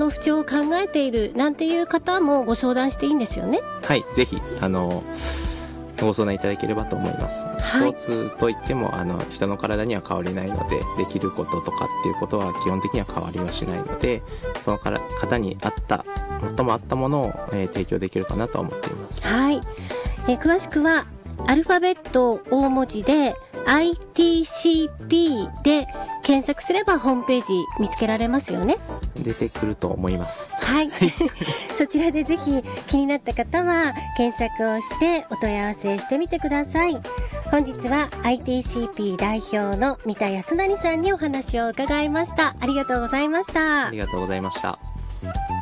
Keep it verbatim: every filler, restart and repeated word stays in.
の不調を考えているなんていう方もご相談していいんですよね。 はい、ぜひあのご相談いただければと思います。スポーツといってもあの人の体には変わりないので、できることとかっていうことは基本的には変わりはしないので、そのから方に合った最も合ったものを、えー、提供できるかなと思っています。 はい、えー、詳しくはアルファベット大文字で アイティーシーピー で検索すればホームページ見つけられますよね。 出てくると思います。 はいそちらでぜひ気になった方は検索をしてお問い合わせしてみてください。本日は アイティーシーピー 代表の三田康成さんにお話を伺いました。ありがとうございました。 ありがとうございました。